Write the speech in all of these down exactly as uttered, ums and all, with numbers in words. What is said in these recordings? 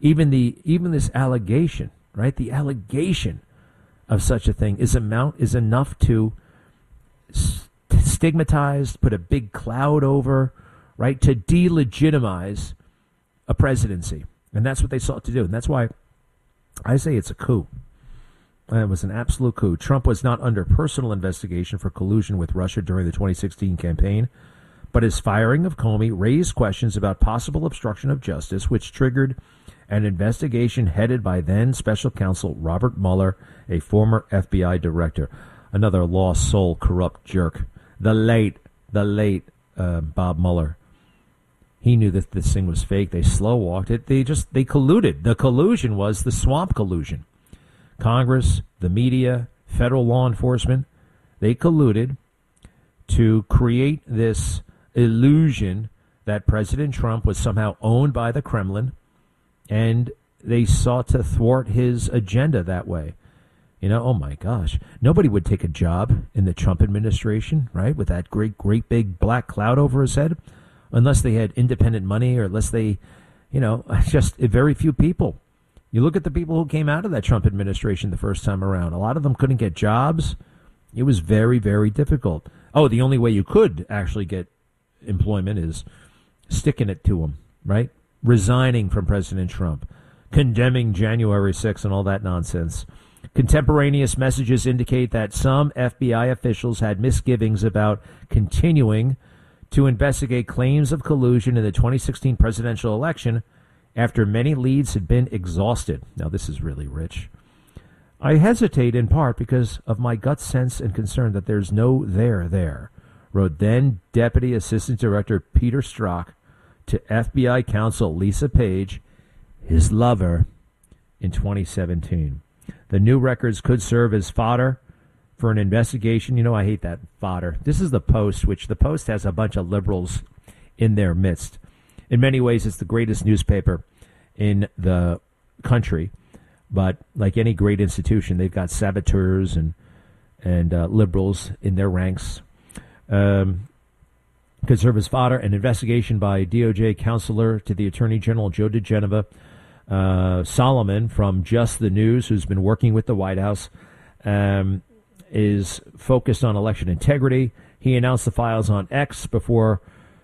even the even this allegation, right? The allegation of such a thing is amount is enough to st- stigmatize, put a big cloud over, right? To delegitimize a presidency. And that's what they sought to do. And that's why I say it's a coup. It was an absolute coup. Trump was not under personal investigation for collusion with Russia during the twenty sixteen campaign, but his firing of Comey raised questions about possible obstruction of justice, which triggered an investigation headed by then special counsel Robert Mueller, a former F B I director. Another lost soul, corrupt jerk. The late, the late uh, Bob Mueller. He knew that this thing was fake. They slow-walked it. They just, they colluded. The collusion was the swamp collusion. Congress, the media, federal law enforcement, they colluded to create this illusion that President Trump was somehow owned by the Kremlin, and they sought to thwart his agenda that way. You know, oh my gosh, nobody would take a job in the Trump administration, right, with that great, great big black cloud over his head, unless they had independent money or unless they, you know, just very few people. You look at the people who came out of that Trump administration the first time around. A lot of them couldn't get jobs. It was very, very difficult. Oh, the only way you could actually get employment is sticking it to them, right? Resigning from President Trump, condemning January sixth and all that nonsense. Contemporaneous messages indicate that some F B I officials had misgivings about continuing to investigate claims of collusion in the twenty sixteen presidential election after many leads had been exhausted. Now, this is really rich. I hesitate in part because of my gut sense and concern that there's no there there, wrote then Deputy Assistant Director Peter Strzok to F B I counsel Lisa Page, his lover, in twenty seventeen. The new records could serve as fodder for an investigation. You know, I hate that fodder. This is the Post, which the Post has a bunch of liberals in their midst. In many ways, it's the greatest newspaper in the country. But like any great institution, they've got saboteurs and and uh, liberals in their ranks. Um, could serve as fodder. An investigation by D O J counselor to the Attorney General Joe DeGeneva, uh, Solomon from Just the News, who's been working with the White House, um, is focused on election integrity. He announced the files on X before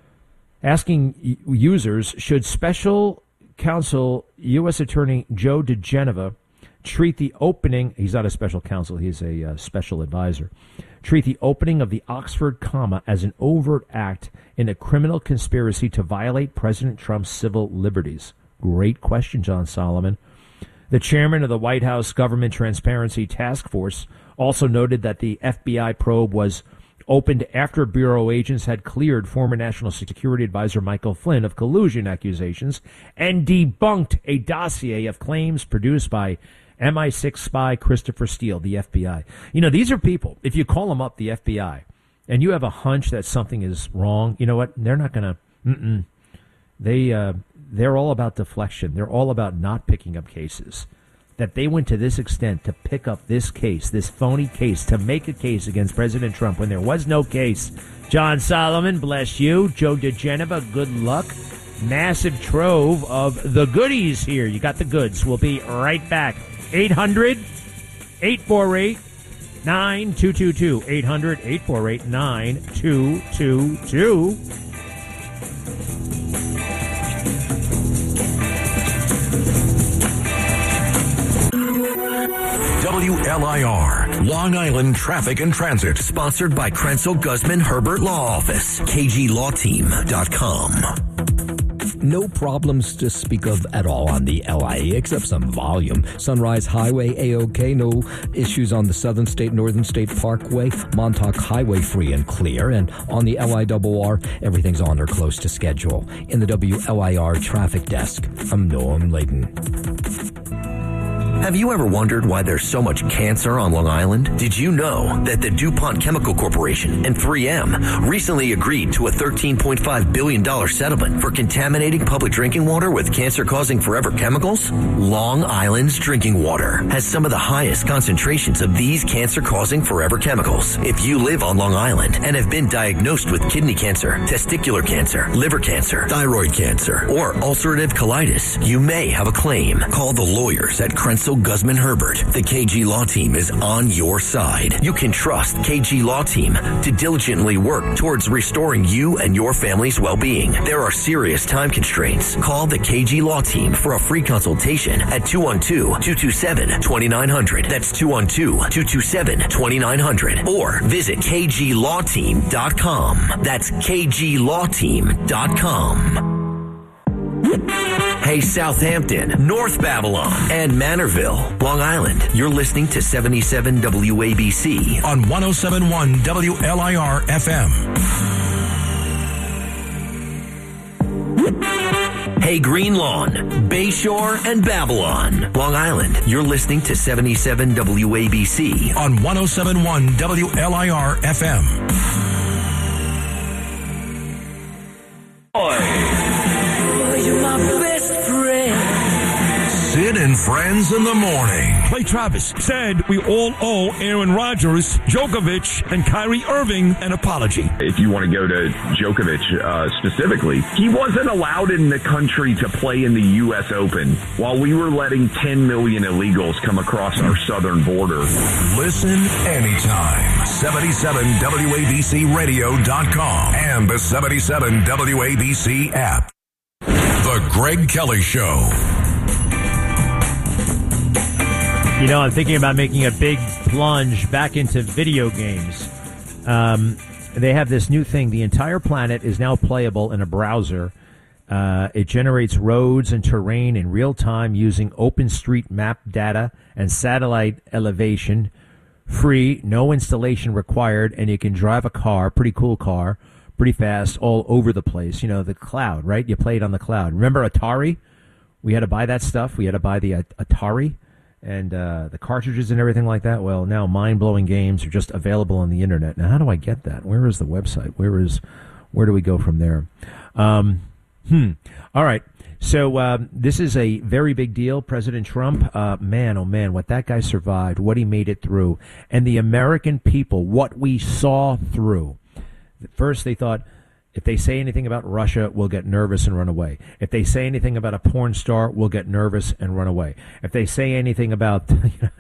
asking users, should special counsel U S Attorney Joe DeGeneva treat the opening, he's not a special counsel, he's a uh, special advisor, treat the opening of the Oxford comma as an overt act in a criminal conspiracy to violate President Trump's civil liberties? Great question, John Solomon. The chairman of the White House Government Transparency Task Force also noted that the F B I probe was opened after Bureau agents had cleared former National Security Advisor Michael Flynn of collusion accusations and debunked a dossier of claims produced by M I six spy Christopher Steele, the F B I. You know, these are people, if you call them up, the F B I, and you have a hunch that something is wrong, you know what? They're not going to, mm-mm. They, uh, they're all about deflection. They're all about not picking up cases. That they went to this extent to pick up this case, this phony case, to make a case against President Trump when there was no case. John Solomon, bless you. Joe DeGeneva, good luck. Massive trove of the goodies here. You got the goods. We'll be right back. eight hundred, eight four eight, nine two two two. eight hundred, eight four eight, nine two two two. W L I R, Long Island Traffic and Transit, sponsored by Krenzel Guzman Herbert Law Office, K G Law Team dot com. No problems to speak of at all on the L I E except some volume. Sunrise Highway A-OK, no issues on the Southern State, Northern State Parkway, Montauk Highway free and clear, and on the L I R R, everything's on or close to schedule. In the W L I R Traffic Desk, I'm Noam Layden. Have you ever wondered why there's so much cancer on Long Island? Did you know that the DuPont Chemical Corporation and three M recently agreed to a thirteen point five billion dollars settlement for contaminating public drinking water with cancer-causing forever chemicals? Long Island's drinking water has some of the highest concentrations of these cancer-causing forever chemicals. If you live on Long Island and have been diagnosed with kidney cancer, testicular cancer, liver cancer, thyroid cancer, or ulcerative colitis, you may have a claim. Call the lawyers at Krenzel Guzman Herbert. The K G Law Team is on your side. You can trust K G Law Team to diligently work towards restoring you and your family's well-being. There are serious time constraints. Call the K G Law Team for a free consultation at two one two, two two seven, two nine zero zero. That's two one two, two two seven, two nine zero zero. Or visit k g law team dot com. That's k g law team dot com. Hey, Southampton, North Babylon, and Manorville, Long Island. You're listening to seventy-seven W A B C on one oh seven point one W L I R F M. Hey, Green Lawn, Bayshore, and Babylon, Long Island. You're listening to seventy-seven W A B C on one oh seven point one W L I R F M. You're my best friend. Sid and Friends in the Morning. Clay Travis said we all owe Aaron Rodgers, Djokovic, and Kyrie Irving an apology. If you want to go to Djokovic uh, specifically, he wasn't allowed in the country to play in the U S Open while we were letting ten million illegals come across our southern border. Listen anytime. seventy-seven W A B C radio dot com and the seventy-seven W A B C app. The Greg Kelly Show. You know, I'm thinking about making a big plunge back into video games. Um, they have this new thing. The entire planet is now playable in a browser. Uh, it generates roads and terrain in real time using OpenStreetMap data and satellite elevation. Free, no installation required, and you can drive a car, pretty cool car, pretty fast, all over the place. You know, the cloud, right? You play it on the cloud. Remember Atari? We had to buy that stuff. We had to buy the uh, Atari. And uh, the cartridges and everything like that. Well, now mind-blowing games are just available on the internet. Now, how do I get that? Where is the website? Where is, where do we go from there? Um, hmm. All right. So um, this is a very big deal. President Trump, uh, man, oh man, what that guy survived, what he made it through, and the American people, what we saw through. First, they thought, if they say anything about Russia, we'll get nervous and run away. If they say anything about a porn star, we'll get nervous and run away. If they say anything about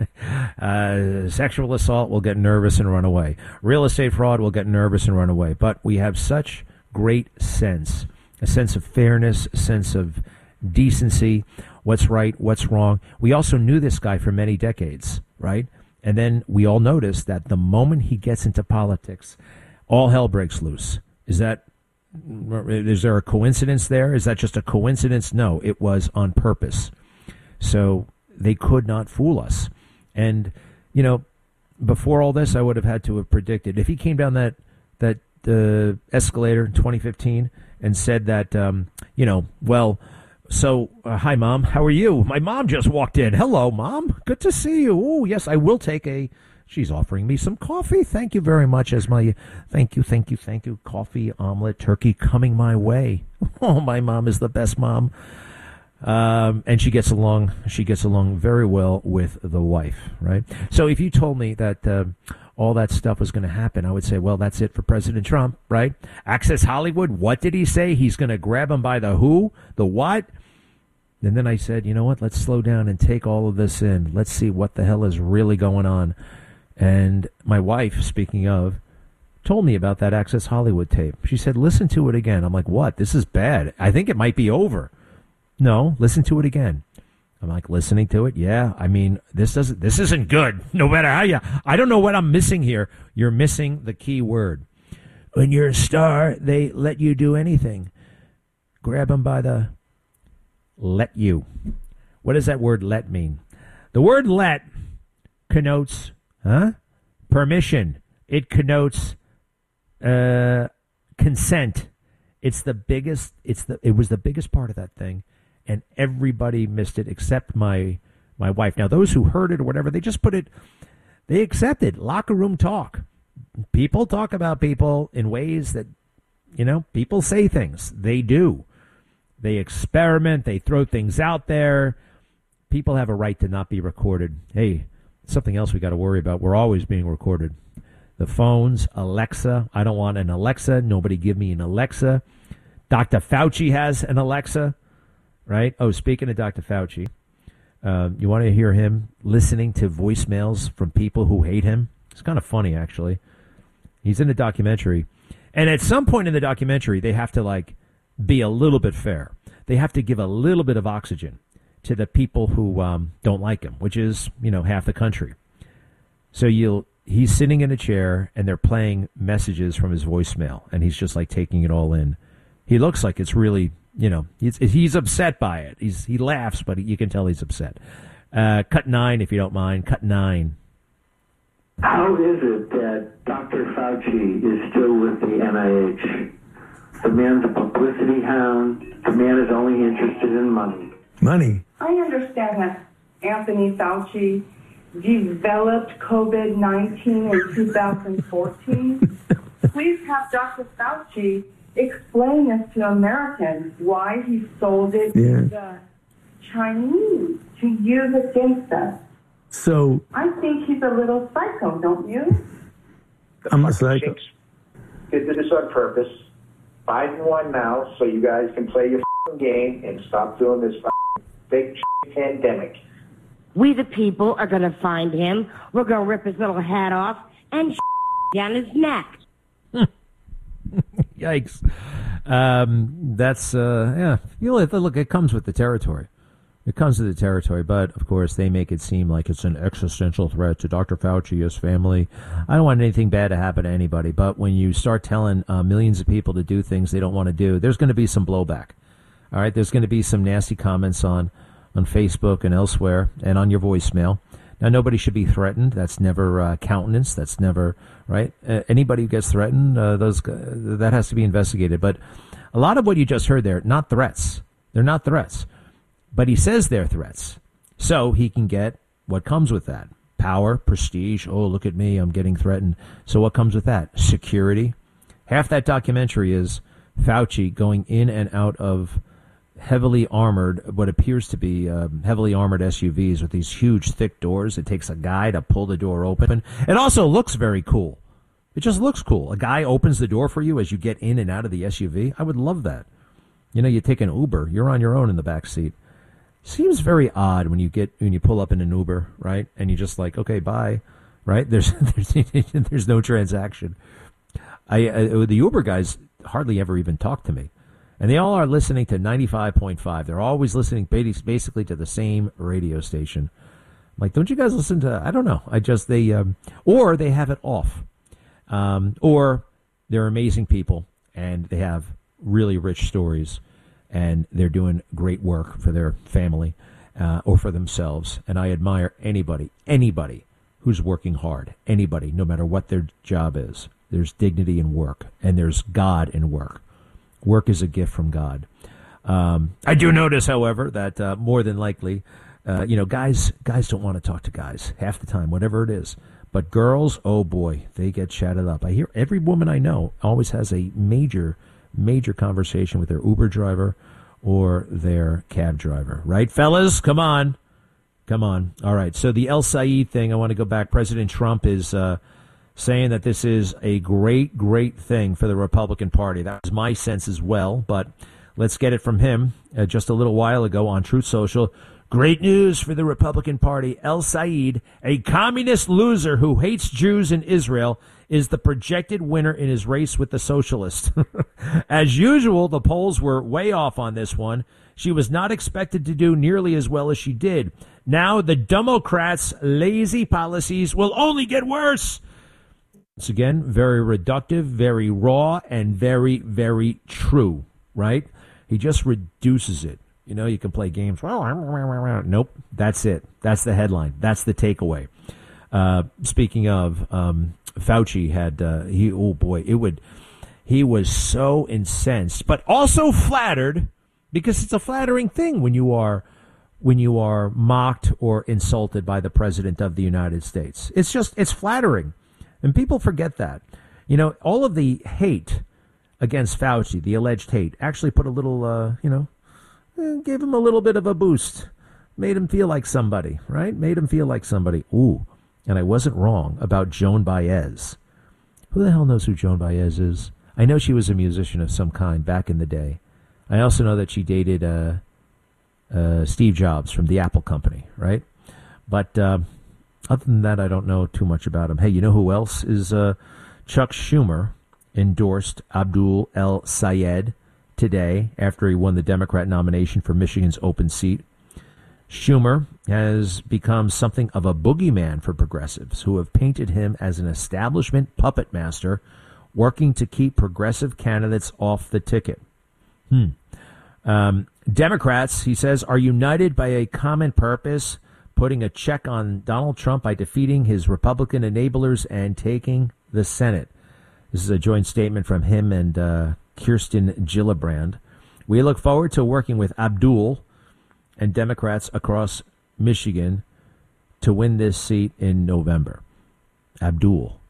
uh, sexual assault, we'll get nervous and run away. Real estate fraud, we'll get nervous and run away. But we have such great sense, a sense of fairness, a sense of decency, what's right, what's wrong. We also knew this guy for many decades, right? And then we all noticed that the moment he gets into politics, all hell breaks loose. Is that Is there a coincidence there? Is that just a coincidence? No, it was on purpose. So they could not fool us. And, you know, before all this, I would have had to have predicted. If he came down that that uh, escalator in twenty fifteen and said that, um, you know, well, so, uh, hi, Mom, how are you? My mom just walked in. Hello, Mom. Good to see you. Oh, yes, I will take a... She's offering me some coffee. Thank you very much. As my thank you, thank you, thank you. Coffee, omelet, turkey coming my way. Oh, my mom is the best mom. Um, and she gets along. She gets along very well with the wife, right? So if you told me that uh, all that stuff was going to happen, I would say, well, that's it for President Trump, right? Access Hollywood. What did he say? He's going to grab him by the who, the what? And then I said, you know what? Let's slow down and take all of this in. Let's see what the hell is really going on. And my wife, speaking of, told me about that Access Hollywood tape. She said, listen to it again. I'm like, what? This is bad. I think it might be over. No, listen to it again. I'm like, listening to it? Yeah. I mean, this doesn't, this isn't good. No matter how you, I don't know what I'm missing here. You're missing the key word. When you're a star, they let you do anything. Grab them by the, let you. What does that word let mean? The word let connotes Huh? Permission. It connotes uh, consent. It's the biggest. It's the. It was the biggest part of that thing, and everybody missed it except my my wife. Now, those who heard it or whatever, they just put it, they accept it. Locker room talk. People talk about people in ways that, you know, people say things. They do. They experiment. They throw things out there. People have a right to not be recorded. Hey, something else we got to worry about. We're always being recorded. The phones, Alexa. I don't want an Alexa. Nobody give me an Alexa. Doctor Fauci has an Alexa, right? Oh, speaking of Doctor Fauci, uh, you want to hear him listening to voicemails from people who hate him? It's kind of funny, actually. He's in a documentary. And at some point in the documentary, they have to, like, be a little bit fair. They have to give a little bit of oxygen to the people who um, don't like him, which is, you know, half the country. So you'll he's sitting in a chair, and they're playing messages from his voicemail, and he's just, like, taking it all in. He looks like it's really, you know, he's, he's upset by it. He's He laughs, but you can tell he's upset. Uh, cut nine, if you don't mind. Cut nine. How is it that Doctor Fauci is still with the N I H? The man's a publicity hound. The man is only interested in money. Money? I understand that Anthony Fauci developed COVID nineteen in two thousand fourteen. Please have Doctor Fauci explain this to Americans, why he sold it yeah. to the Chinese to use against us. So I think he's a little psycho, don't you? I'm a psycho. Did this on purpose. Biden won now, so you guys can play your game and stop doing this big pandemic. We the people are going to find him. We're going to rip his little hat off and down his neck. Yikes. Um, that's, uh, yeah, you know, look, it comes with the territory. It comes with the territory, but, of course, they make it seem like it's an existential threat to Doctor Fauci, his family. I don't want anything bad to happen to anybody, but when you start telling uh, millions of people to do things they don't want to do, there's going to be some blowback. All right, there's going to be some nasty comments on, on Facebook and elsewhere and on your voicemail. Now, nobody should be threatened. That's never uh, countenance. That's never, right? Uh, anybody who gets threatened, uh, those uh, that has to be investigated. But a lot of what you just heard there, not threats. They're not threats. But he says they're threats. So he can get what comes with that. Power, prestige. Oh, look at me. I'm getting threatened. So what comes with that? Security. Half that documentary is Fauci going in and out of heavily armored, what appears to be um, heavily armored S U Vs with these huge, thick doors. It takes a guy to pull the door open. It also looks very cool. It just looks cool. A guy opens the door for you as you get in and out of the S U V. I would love that. You know, you take an Uber. You're on your own in the back seat. Seems very odd when you get when you pull up in an Uber, right? And you just like, okay, bye, right? There's there's, there's no transaction. I uh, the Uber guys hardly ever even talk to me. And they all are listening to ninety-five point five. They're always listening basically to the same radio station. I'm like, don't you guys listen to, I don't know. I just, they, um, or they have it off. Um, or they're amazing people and they have really rich stories and they're doing great work for their family uh, or for themselves. And I admire anybody, anybody who's working hard, anybody, no matter what their job is. There's dignity in work and there's God in work. Work is a gift from God. Um, I do notice, however, that uh, more than likely, uh, you know, guys guys don't want to talk to guys half the time, whatever it is. But girls, oh boy, they get chatted up. I hear every woman I know always has a major, major conversation with their Uber driver or their cab driver. Right, fellas? Come on. Come on. All right. So the El Said thing, I want to go back. President Trump is uh, saying that this is a great, great thing for the Republican Party. That was my sense as well, but let's get it from him uh, just a little while ago on Truth Social. Great news for the Republican Party. El Said, a communist loser who hates Jews in Israel, is the projected winner in his race with the socialists. As usual, the polls were way off on this one. She was not expected to do nearly as well as she did. Now the Democrats' lazy policies will only get worse. Once again, very reductive, very raw, and very, very true, right? He just reduces it. You know, you can play games. Nope, that's it. That's the headline. That's the takeaway. Uh, speaking of, um, Fauci had, uh, he, oh boy, it would, he was so incensed, but also flattered, because it's a flattering thing when you are when you are mocked or insulted by the president of the United States. It's just, it's flattering. And people forget that. You know, all of the hate against Fauci, the alleged hate, actually put a little, uh, you know, eh, gave him a little bit of a boost. Made him feel like somebody, right? Made him feel like somebody. Ooh, and I wasn't wrong about Joan Baez. Who the hell knows who Joan Baez is? I know she was a musician of some kind back in the day. I also know that she dated uh, uh, Steve Jobs from the Apple company, right? But uh, other than that, I don't know too much about him. Hey, you know who else is? Uh, Chuck Schumer endorsed Abdul El Sayed today after he won the Democrat nomination for Michigan's open seat. Schumer has become something of a boogeyman for progressives who have painted him as an establishment puppet master working to keep progressive candidates off the ticket. Hmm. Um, Democrats, he says, are united by a common purpose, putting a check on Donald Trump by defeating his Republican enablers and taking the Senate. This is a joint statement from him and uh, Kirsten Gillibrand. We look forward to working with Abdul and Democrats across Michigan to win this seat in November. Abdul.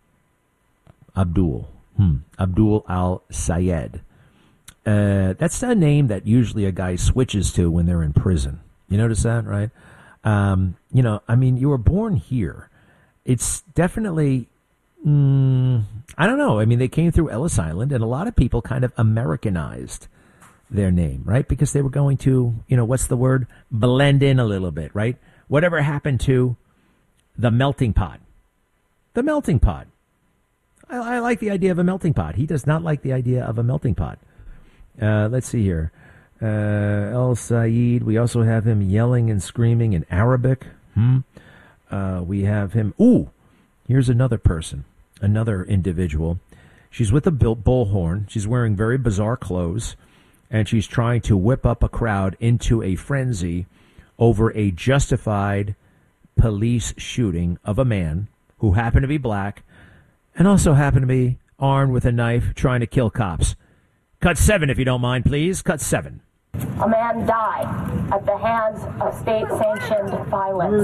Abdul. Hmm. Abdul Al-Sayed. Uh, that's a name that usually a guy switches to when they're in prison. You notice that, right? Um, you know, I mean, you were born here. It's definitely, mm, I don't know. I mean, they came through Ellis Island, and a lot of people kind of Americanized their name, right? Because they were going to, you know, what's the word? Blend in a little bit, right? Whatever happened to the melting pot? The melting pot. I, I like the idea of a melting pot. He does not like the idea of a melting pot. Uh, let's see here. Uh, El Sayed. We also have him yelling and screaming in Arabic. Hmm. Uh, we have him. Ooh, here's another person, another individual. She's with a bullhorn. She's wearing very bizarre clothes, and she's trying to whip up a crowd into a frenzy over a justified police shooting of a man who happened to be black and also happened to be armed with a knife trying to kill cops. Cut seven, if you don't mind, please. Cut seven. A man died at the hands of state-sanctioned violence.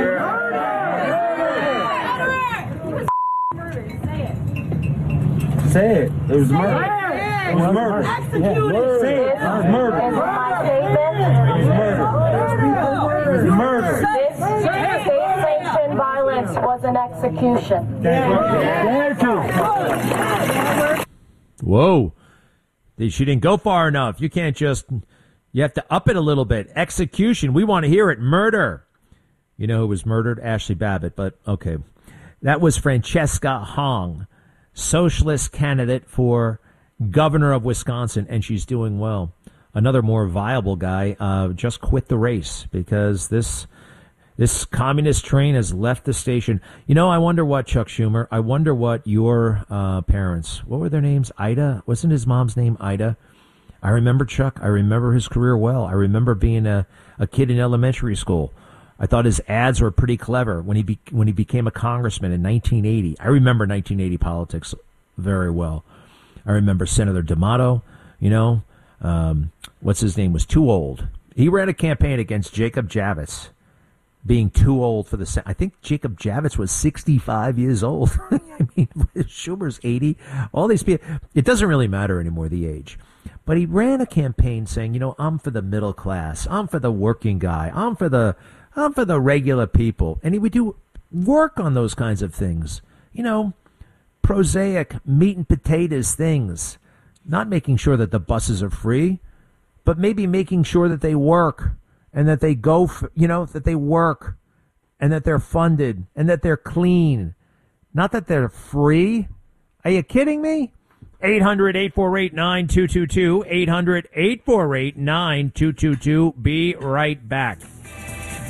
Say it. It was murder. It was murder. Executed. Say it. It was murder. This is my statement. It was murder. It was murder. This state-sanctioned violence was an execution. There too. Whoa. She didn't go far enough. You can't just, you have to up it a little bit. Execution. We want to hear it. Murder. You know who was murdered? Ashley Babbitt, but okay. That was Francesca Hong, socialist candidate for governor of Wisconsin, and she's doing well. Another more viable guy uh, just quit the race because this this communist train has left the station. You know, I wonder what, Chuck Schumer, I wonder what your uh, parents, what were their names? Ida? Wasn't his mom's name Ida? I remember Chuck. I remember his career well. I remember being a, a kid in elementary school. I thought his ads were pretty clever when he be, when he became a congressman in nineteen eighty. I remember nineteen eighty politics very well. I remember Senator D'Amato, you know, um, what's his name, was too old. He ran a campaign against Jacob Javits being too old for the Senate. I think Jacob Javits was sixty-five years old. I mean, Schumer's eighty. All these people, it doesn't really matter anymore, the age. But he ran a campaign saying, you know, I'm for the middle class. I'm for the working guy. I'm for the, I'm for the regular people. And he would do work on those kinds of things. You know, prosaic meat and potatoes things. Not making sure that the buses are free, but maybe making sure that they work. And that they go, for, you know, that they work and that they're funded and that they're clean. Not that they're free. Are you kidding me? eight hundred, eight four eight, nine two two two. eight hundred, eight four eight, nine two two two. Be right back.